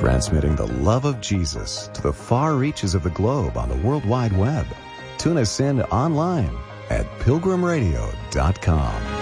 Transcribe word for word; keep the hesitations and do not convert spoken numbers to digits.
transmitting the love of Jesus to the far reaches of the globe on the World Wide Web. Tune us in online at pilgrim radio dot com.